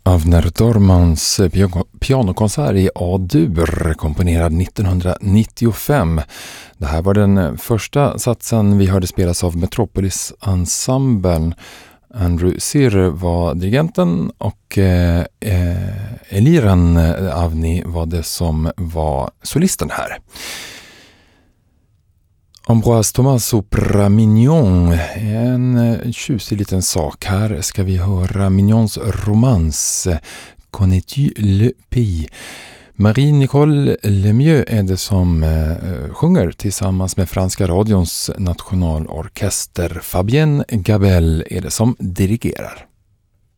Avner Dormans pianokonsert i A-dur, komponerad 1995. Det här var den första satsen vi hörde spelas av Metropolis-ensemblen. Andrew Sirr var dirigenten och Eliran Avni var det som var solisten här. Ambroise Thomas Opera Mignon, en tjusig liten sak. Här ska vi höra Mignons romans Connais-tu le pays? Marie-Nicole Lemieux är det som sjunger tillsammans med franska radions nationalorkester. Fabienne Gabel är det som dirigerar.